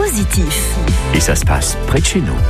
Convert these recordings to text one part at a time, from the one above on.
positif. Et ça se passe près de chez nous.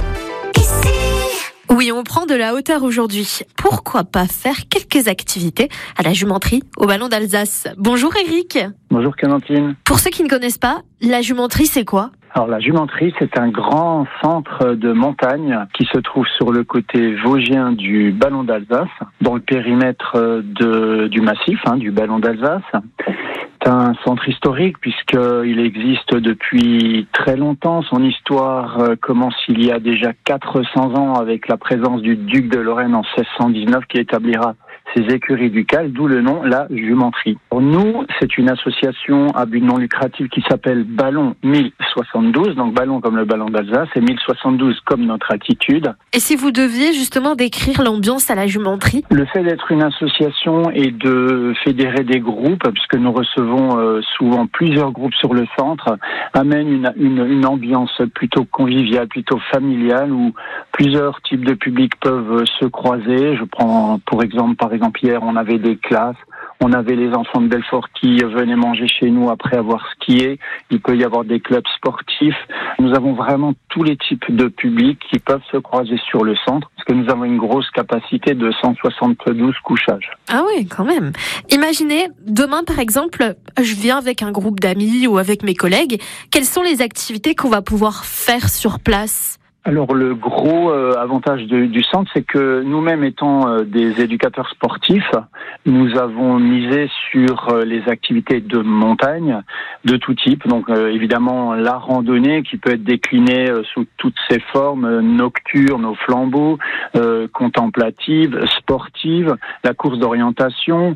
Oui, on prend de la hauteur aujourd'hui. Pourquoi pas faire quelques activités à la jumenterie au Ballon d'Alsace? Bonjour Eric. Bonjour Clémentine. Pour ceux qui ne connaissent pas, la jumenterie c'est quoi? Alors la jumenterie, c'est un grand centre de montagne qui se trouve sur le côté vosgien du Ballon d'Alsace, dans le périmètre du massif du Ballon d'Alsace. C'est un centre historique puisqu'il existe depuis très longtemps. Son histoire commence il y a déjà 400 ans avec la présence du duc de Lorraine en 1619 qui établira ses écuries ducales, d'où le nom, la jumenterie. Pour nous, c'est une association à but non lucratif qui s'appelle Ballon 1072, donc Ballon comme le Ballon d'Alsace et 1072 comme notre altitude. Et si vous deviez justement décrire l'ambiance à la jumenterie? Le fait d'être une association et de fédérer des groupes, puisque nous recevons souvent plusieurs groupes sur le centre, amène une ambiance plutôt conviviale, plutôt familiale, où plusieurs types de publics peuvent se croiser. Je prends par exemple hier, on avait des classes, on avait les enfants de Belfort qui venaient manger chez nous après avoir skié. Il peut y avoir des clubs sportifs. Nous avons vraiment tous les types de publics qui peuvent se croiser sur le centre, parce que nous avons une grosse capacité de 172 couchages. Ah oui, quand même. Imaginez, demain par exemple, je viens avec un groupe d'amis ou avec mes collègues. Quelles sont les activités qu'on va pouvoir faire sur place ? Alors le gros avantage du centre, c'est que nous-mêmes étant des éducateurs sportifs, nous avons misé sur les activités de montagne de tout type. Donc évidemment la randonnée qui peut être déclinée sous toutes ses formes, nocturne au flambeau, contemplative, sportive, la course d'orientation,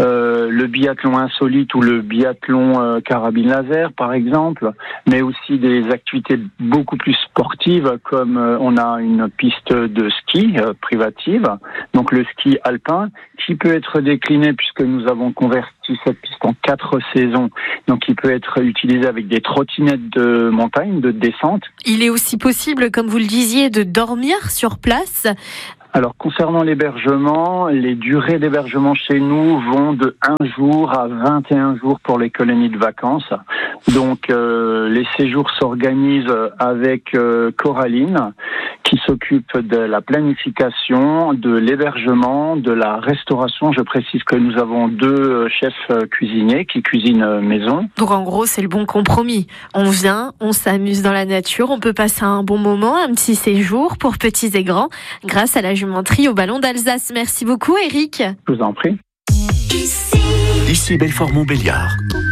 le biathlon insolite ou le biathlon carabine laser par exemple, mais aussi des activités beaucoup plus sportives comme on a une piste de ski privative, donc le ski alpin, qui peut être décliné puisque nous avons converti cette piste en 4 saisons, donc il peut être utilisé avec des trottinettes de montagne, de descente. Il est aussi possible, comme vous le disiez, de dormir sur place. Alors, concernant l'hébergement, les durées d'hébergement chez nous vont de 1 jour à 21 jours pour les colonies de vacances. Donc, les séjours s'organisent avec Coraline, qui s'occupe de la planification, de l'hébergement, de la restauration. Je précise que nous avons 2 chefs cuisiniers qui cuisinent maison. Donc, en gros, c'est le bon compromis. On vient, on s'amuse dans la nature, on peut passer un bon moment, un petit séjour pour petits et grands, grâce à la jumenterie au Ballon d'Alsace. Merci beaucoup, Eric. Je vous en prie. Ici Belfort-Montbéliard.